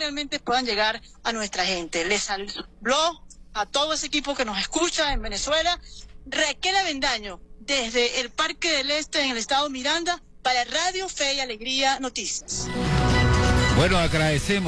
realmente puedan llegar a nuestra gente. Les habló a todo ese equipo que nos escucha en Venezuela, Raquel Avendaño, desde el Parque del Este en el estado Miranda, para Radio Fe y Alegría Noticias. Bueno, agradecemos.